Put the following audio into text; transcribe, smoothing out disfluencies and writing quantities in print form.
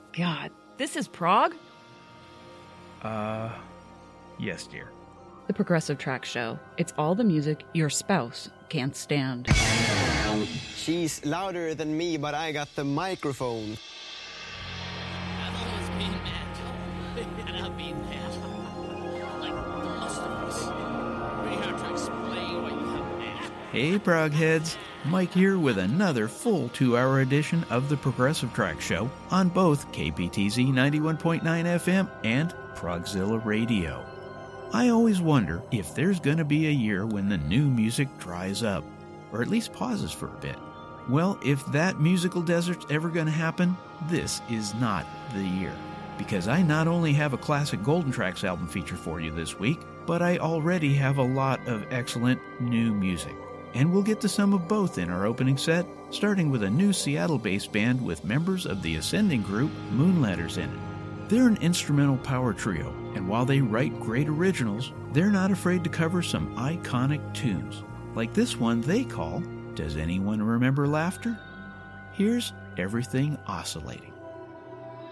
God, this is prog? Yes, dear. The Progressive Track Show. It's all the music your spouse can't stand. She's louder than me, but I got the microphone. I've always been mad, and I've been mad. Like the most of us. We're here to explain what you have mad. Hey, progheads. Mike here with another full 2-hour edition of the Progressive Track Show on both KPTZ 91.9 FM and Progzilla Radio. I always wonder if there's going to be a year when the new music dries up, or at least pauses for a bit. Well, if that musical desert's ever going to happen, this is not the year. Because I not only have a classic Golden Tracks album feature for you this week, but I already have a lot of excellent new music. And we'll get to some of both in our opening set, starting with a new Seattle-based band with members of the ascending group Moonletters in it. They're an instrumental power trio, and while they write great originals, they're not afraid to cover some iconic tunes, like this one they call, Does Anyone Remember Laughter? Here's Everything Oscillating.